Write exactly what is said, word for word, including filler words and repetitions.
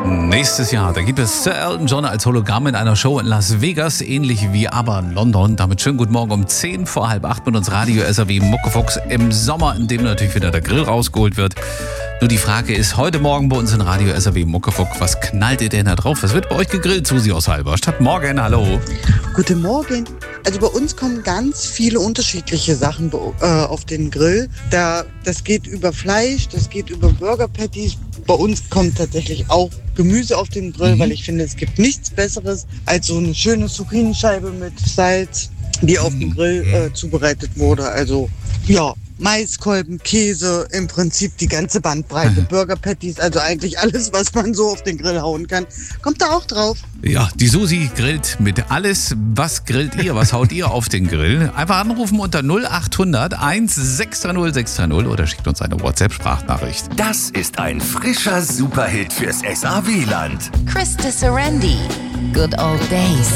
Nächstes Jahr, da gibt es Sir Elton John als Hologramm in einer Show in Las Vegas, ähnlich wie aber in London. Damit schönen guten Morgen um zehn vor halb acht mit uns Radio S R W Muckefuchs im Sommer, in dem natürlich wieder der Grill rausgeholt wird. Nur die Frage ist, heute Morgen bei uns in Radio S R W Muckefuck, was knallt ihr denn da drauf? Was wird bei euch gegrillt, Susi aus Halberstadt? Morgen, hallo. Guten Morgen. Also bei uns kommen ganz viele unterschiedliche Sachen äh, auf den Grill. Da, das geht über Fleisch, das geht über Burger Patties. Bei uns kommt tatsächlich auch Gemüse auf den Grill, mhm. weil ich finde, es gibt nichts Besseres als so eine schöne Zucchini-Scheibe mit Salz, die auf dem Grill äh, zubereitet wurde. Also ja, Maiskolben, Käse, im Prinzip die ganze Bandbreite, Burger Patties, also eigentlich alles, was man so auf den Grill hauen kann, kommt da auch drauf. Ja, die Susi grillt mit alles. Was grillt ihr? Was haut ihr auf den Grill? Einfach anrufen unter null acht hundert eins sechs drei null sechs drei null oder schickt uns eine WhatsApp-Sprachnachricht. Das ist ein frischer Superhit fürs S R W-Land. Krista Serendi, Good Old Days.